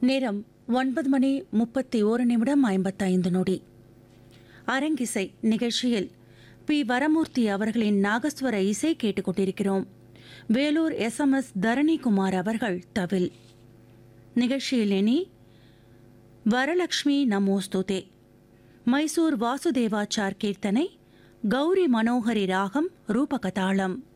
நேரம் 9:31 அரங்கிசை நிகழ்ச்சியில் பி வரமூர்த்தி அவர்களின் நாகஸ்வர இசை கேட்டுக்கொண்டிருக்கிறோம். வேலூர் SMS தரணிகுமார் அவர்கள் தவில். நிகழ்ச்சியில் இனி வரலக்ஷ்மி நமோஸ்துதே, மைசூர் வாசுதேவாச்சார் கீர்த்தனை, கௌரி மனோஹரி ராகம், ரூபகதாளம்.